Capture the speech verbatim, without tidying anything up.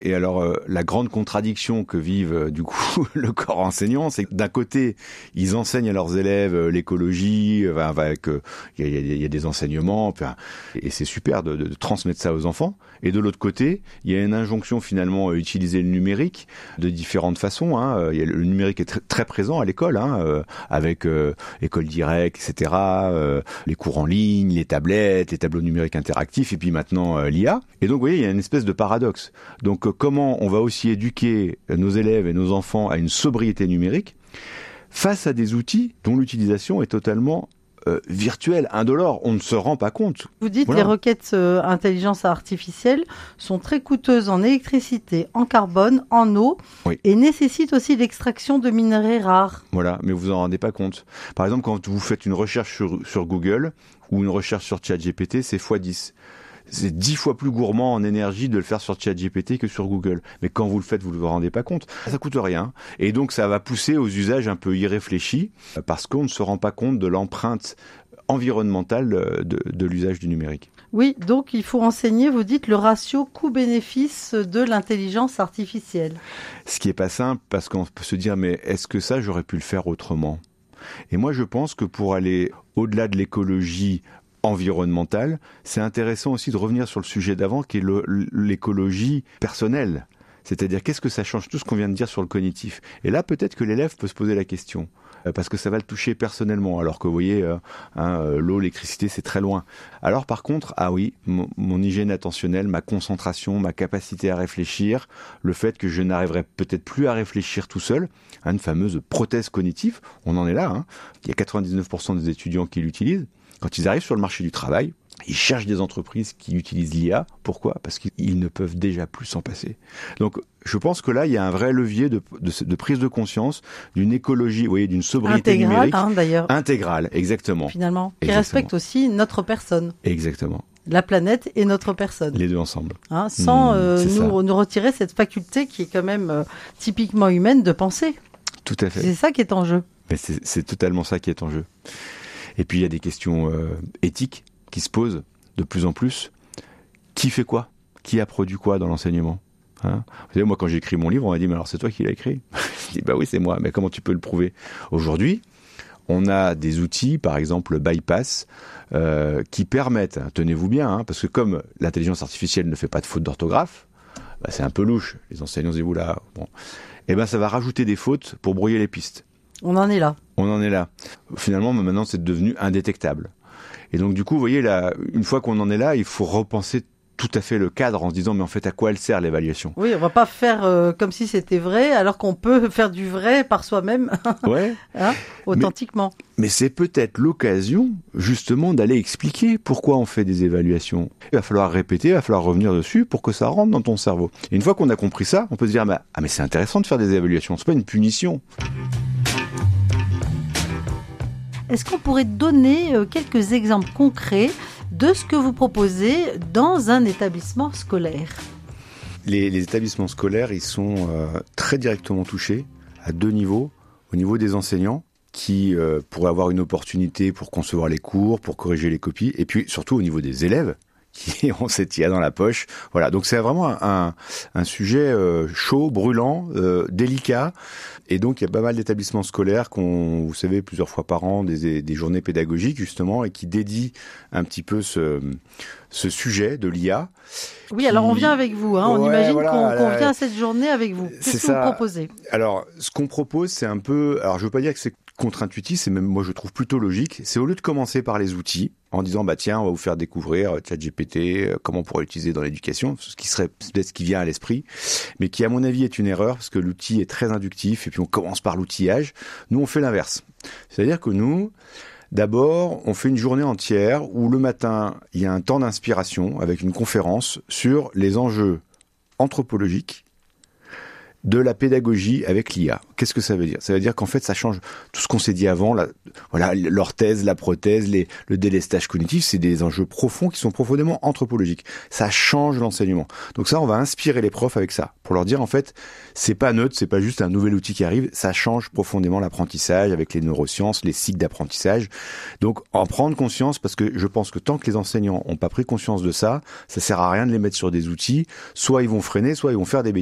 Et alors, euh, la grande contradiction que vivent euh, du coup le corps enseignant, c'est que d'un côté, ils enseignent à leurs élèves euh, l'écologie, euh, avec il euh, y, a, y a des enseignements, enfin, et c'est super de, de, de transmettre ça aux enfants. Et de l'autre côté, il y a une injonction finalement à utiliser le numérique de différentes façons. Hein. Y a, le numérique est tr- très présent à l'école, hein, euh, avec euh, école directe, et cetera. Euh, les cours en ligne, les tablettes, les tableaux numériques interactifs, et puis maintenant euh, l'I A. Et donc, vous voyez, il y a une espèce de paradoxe. Donc, euh, comment on va aussi éduquer nos élèves et nos enfants à une sobriété numérique face à des outils dont l'utilisation est totalement Euh, virtuel, indolore, on ne se rend pas compte. Vous dites voilà. Les requêtes euh, intelligence artificielle sont très coûteuses en électricité, en carbone, en eau, oui. et nécessitent aussi l'extraction de minerais rares. Voilà, mais vous vous en rendez pas compte. Par exemple, quand vous faites une recherche sur, sur Google ou une recherche sur ChatGPT, c'est fois dix. C'est dix fois plus gourmand en énergie de le faire sur ChatGPT que sur Google. Mais quand vous le faites, vous ne vous rendez pas compte. Ça coûte rien. Et donc, ça va pousser aux usages un peu irréfléchis parce qu'on ne se rend pas compte de l'empreinte environnementale de, de l'usage du numérique. Oui, donc il faut enseigner, vous dites, le ratio coût-bénéfice de l'intelligence artificielle. Ce qui n'est pas simple parce qu'on peut se dire, mais est-ce que ça, j'aurais pu le faire autrement ? Et moi, je pense que pour aller au-delà de l'écologie environnementale, c'est intéressant aussi de revenir sur le sujet d'avant qui est le, l'écologie personnelle. C'est-à-dire, qu'est-ce que ça change tout ce qu'on vient de dire sur le cognitif ? Et là, peut-être que l'élève peut se poser la question, euh, parce que ça va le toucher personnellement, alors que vous voyez, euh, hein, euh, l'eau, l'électricité, c'est très loin. Alors par contre, ah oui, mon, mon hygiène attentionnelle, ma concentration, ma capacité à réfléchir, le fait que je n'arriverai peut-être plus à réfléchir tout seul, hein, une fameuse prothèse cognitive, on en est là, hein. Il y a quatre-vingt-dix-neuf pour cent des étudiants qui l'utilisent. Quand ils arrivent sur le marché du travail, ils cherchent des entreprises qui utilisent l'I A. Pourquoi ? Parce qu'ils ne peuvent déjà plus s'en passer. Donc, je pense que là, il y a un vrai levier de, de, de prise de conscience d'une écologie, vous voyez, d'une sobriété intégrale, numérique. Hein, d'ailleurs. Intégrale, exactement. Finalement, qui exactement. respecte aussi notre personne. Exactement. La planète et notre personne. Les deux ensemble. Hein, sans mmh, euh, nous, nous retirer cette faculté qui est quand même euh, typiquement humaine de penser. Tout à fait. C'est ça qui est en jeu. Mais c'est, c'est totalement ça qui est en jeu. Et puis, il y a des questions euh, éthiques qui se posent de plus en plus. Qui fait quoi ? Qui a produit quoi dans l'enseignement ? Hein ? Vous savez, moi, quand j'ai écrit mon livre, on m'a dit, mais alors c'est toi qui l'as écrit ? Je dis, bah oui, c'est moi. Mais comment tu peux le prouver ? Aujourd'hui, on a des outils, par exemple Bypass, euh, qui permettent, hein, tenez-vous bien, hein, parce que comme l'intelligence artificielle ne fait pas de faute d'orthographe, bah, c'est un peu louche. Les enseignants disent, vous là, bon. Eh ben, ça va rajouter des fautes pour brouiller les pistes. On en est là. On en est là. Finalement, maintenant, c'est devenu indétectable. Et donc, du coup, vous voyez, là, une fois qu'on en est là, il faut repenser tout à fait le cadre en se disant, mais en fait, à quoi elle sert l'évaluation ? Oui, on va pas faire euh, comme si c'était vrai, alors qu'on peut faire du vrai par soi-même, ouais. hein, authentiquement. Mais, mais c'est peut-être l'occasion, justement, d'aller expliquer pourquoi on fait des évaluations. Il va falloir répéter, il va falloir revenir dessus pour que ça rentre dans ton cerveau. Et une fois qu'on a compris ça, on peut se dire, bah, ah, mais c'est intéressant de faire des évaluations, c'est pas une punition. Est-ce qu'on pourrait donner euh, quelques exemples concrets de ce que vous proposez dans un établissement scolaire ? Les, les établissements scolaires, ils sont euh, très directement touchés à deux niveaux. Au niveau des enseignants, qui euh, pourraient avoir une opportunité pour concevoir les cours, pour corriger les copies, et puis surtout au niveau des élèves, qui ont cette I A dans la poche. Voilà, donc c'est vraiment un, un sujet euh, chaud, brûlant, euh, délicat. Et donc, il y a pas mal d'établissements scolaires qui ont, vous savez, plusieurs fois par an, des, des journées pédagogiques, justement, et qui dédient un petit peu ce, ce sujet de l'I A. Oui, qui... alors on vient avec vous, hein. On ouais, imagine voilà, qu'on, qu'on là, vient à cette journée avec vous. Qu'est-ce que ça. vous proposez ? Alors, ce qu'on propose, c'est un peu... Alors, je veux pas dire que c'est contre-intuitif, c'est même, moi, je trouve plutôt logique. C'est au lieu de commencer par les outils, en disant, bah tiens, on va vous faire découvrir ChatGPT, comment on pourrait l'utiliser dans l'éducation, ce qui serait peut-être ce qui vient à l'esprit, mais qui, à mon avis, est une erreur, parce que l'outil est très inductif, et puis on commence par l'outillage. Nous, on fait l'inverse. C'est-à-dire que nous, d'abord, on fait une journée entière où le matin, il y a un temps d'inspiration avec une conférence sur les enjeux anthropologiques de la pédagogie avec l'I A. Qu'est-ce que ça veut dire? Ça veut dire qu'en fait, ça change tout ce qu'on s'est dit avant. La, voilà, l'orthèse, la prothèse, les, le délestage cognitif, c'est des enjeux profonds qui sont profondément anthropologiques. Ça change l'enseignement. Donc ça, on va inspirer les profs avec ça, pour leur dire, en fait, c'est pas neutre, c'est pas juste un nouvel outil qui arrive, ça change profondément l'apprentissage avec les neurosciences, les cycles d'apprentissage. Donc, en prendre conscience, parce que je pense que tant que les enseignants n'ont pas pris conscience de ça, ça sert à rien de les mettre sur des outils. Soit ils vont freiner, soit ils vont faire des bêtises.